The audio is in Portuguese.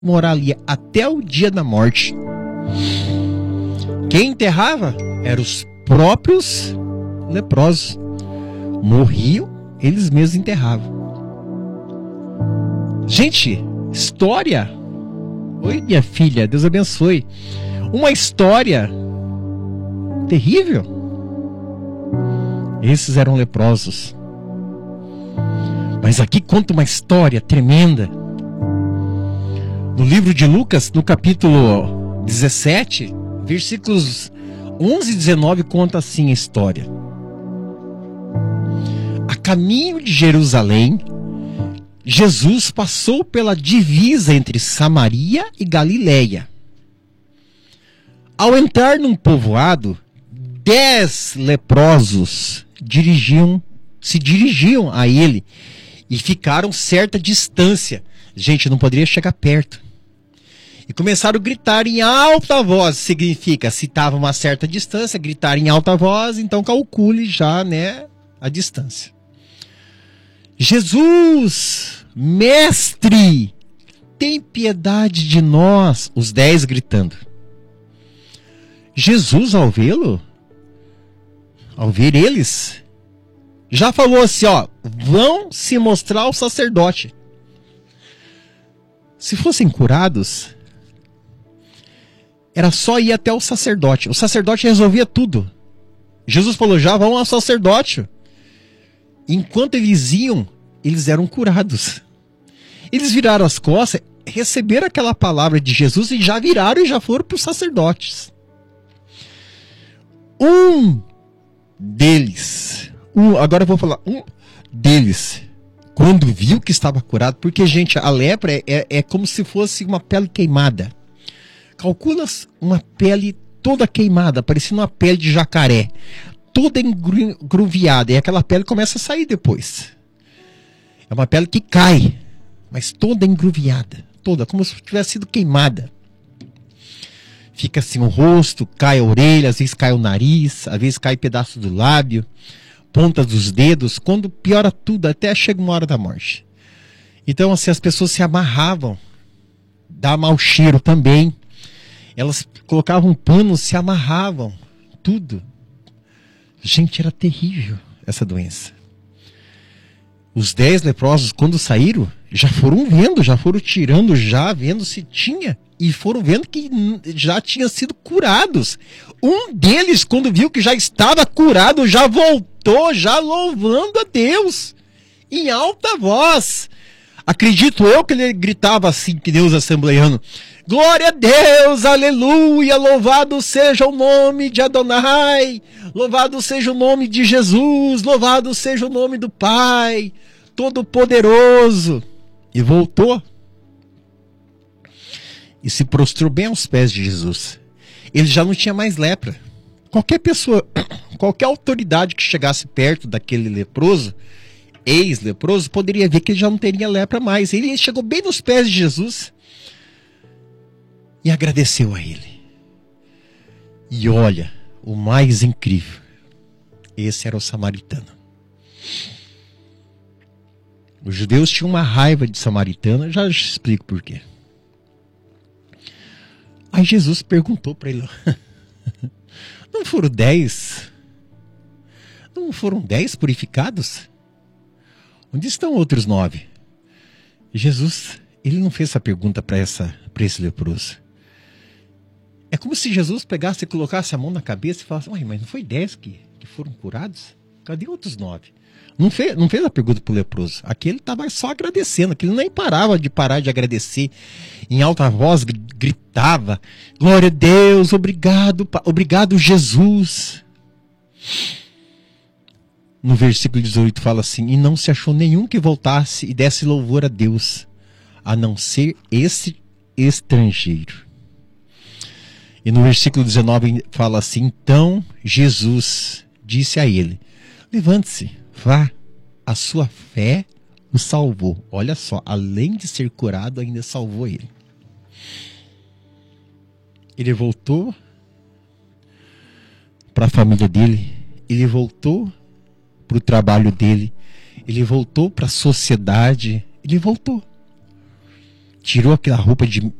morar ali até o dia da morte. Quem enterrava eram os próprios leprosos. Morriam, eles mesmos enterravam. Gente, história. Oi, minha filha, Deus abençoe. Uma história terrível. Esses eram leprosos. Mas aqui conta uma história tremenda. No livro de Lucas, no capítulo 17, versículos 11 e 19, conta assim a história. A caminho de Jerusalém, Jesus passou pela divisa entre Samaria e Galileia. Ao entrar num povoado, 10 leprosos se dirigiam a ele e ficaram certa distância. Gente, não poderia chegar perto. E começaram a gritar em alta voz. Significa, se estava uma certa distância, gritar em alta voz, então calcule já, né, a distância. Jesus, mestre, tem piedade de nós. Os 10 gritando. Jesus, ao ver eles, já falou assim, ó, vão se mostrar ao sacerdote. Se fossem curados, era só ir até o sacerdote. O sacerdote resolvia tudo. Jesus falou, já vão ao sacerdote. Enquanto eles iam, eles eram curados. Eles viraram as costas, receberam aquela palavra de Jesus e já viraram e já foram para os sacerdotes. Um deles, quando viu que estava curado, porque, gente, a lepra é como se fosse uma pele queimada. Calcula uma pele toda queimada, parecendo uma pele de jacaré, toda engruviada, e aquela pele começa a sair depois. É uma pele que cai, mas toda engruviada, toda, como se tivesse sido queimada. Fica assim o rosto, cai a orelha, às vezes cai o nariz, às vezes cai pedaço do lábio, ponta dos dedos, quando piora tudo, até chega uma hora da morte. Então, assim, as pessoas se amarravam, dá mau cheiro também. Elas colocavam um pano, se amarravam, tudo. Gente, era terrível essa doença. Os 10 leprosos, quando saíram, já foram tirando, já vendo se tinha, e foram vendo que já tinham sido curados. Um deles, quando viu que já estava curado, já voltou, já louvando a Deus, em alta voz. Acredito eu que ele gritava assim, que Deus assembleiano: glória a Deus, aleluia, louvado seja o nome de Adonai, louvado seja o nome de Jesus, louvado seja o nome do Pai Todo-Poderoso. E voltou. E se prostrou bem aos pés de Jesus. Ele já não tinha mais lepra. Qualquer pessoa, qualquer autoridade que chegasse perto daquele leproso, ex-leproso, poderia ver que ele já não teria lepra mais. Ele chegou bem nos pés de Jesus e agradeceu a ele. E olha, o mais incrível, esse era o samaritano. Os judeus tinham uma raiva de samaritano, já te explico por quê. Aí Jesus perguntou para ele: não foram 10? Não foram 10 purificados? Onde estão outros 9? Jesus, ele não fez essa pergunta para esse leproso. É como se Jesus pegasse e colocasse a mão na cabeça e falasse: ué, mas não foi 10 que foram curados? Cadê outros 9? Não fez a pergunta para o leproso. Aqui ele estava só agradecendo, que ele nem parava de agradecer. Em alta voz gritava: glória a Deus, obrigado, obrigado Jesus. No versículo 18 fala assim: e não se achou nenhum que voltasse e desse louvor a Deus, a não ser esse estrangeiro. E no versículo 19 fala assim: então Jesus disse a ele: levante-se, vá, a sua fé o salvou. Olha só, além de ser curado, ainda salvou ele. Ele voltou para a família dele, ele voltou para o trabalho dele, ele voltou para a sociedade, ele voltou. tirou aquela roupa de